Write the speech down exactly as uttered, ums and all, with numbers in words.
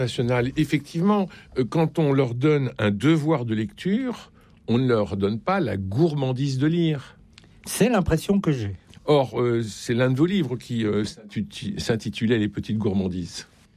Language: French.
National, effectivement, euh, quand on leur donne un devoir de lecture, on ne leur donne pas la gourmandise de lire. C'est l'impression que j'ai. Or, euh, c'est l'un de vos livres qui euh, s'intitulait « Les petites gourmandises ».